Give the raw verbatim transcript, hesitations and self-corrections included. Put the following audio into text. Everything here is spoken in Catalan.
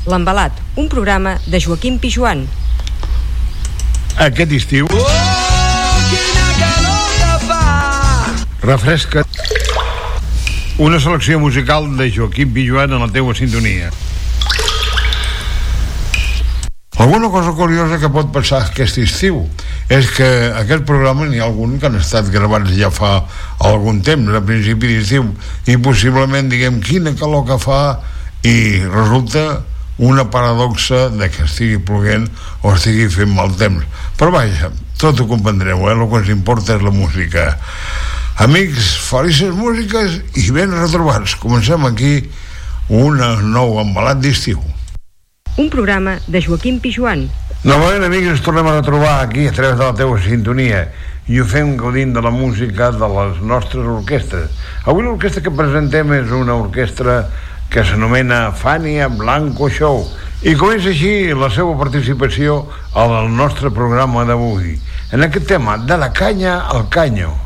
L'Embalat, un programa de Joaquim Pijuan. Aquest estiu refresca una selecció musical de Joaquim Pijuan en la teua sintonia. Alguna cosa curiosa que pot passar aquest estiu és que aquest programa n'hi ha algun que han estat gravats ja fa algun temps, a principi d'estiu, i possiblement diguem quina calor que fa, i resulta una paradoxa de que estigui ploguent o estigui fent mal temps. Però vaja, tot ho comprendreu, eh? El que ens importa és la música. Amics, felices músiques i ben retrobats. Comencem aquí un nou embalat d'estiu. Un programa de Joaquim Pijuan. Novament, amics, ens tornem a retrobar aquí a través de la teua sintonia i ho fem gaudint de la música de les nostres orquestres. Avui l'orquestra que presentem és una orquestra que s'anomena Fania Blanco Show i comença així la seva participació al nostre programa d'avui en aquest tema de la canya al canyo.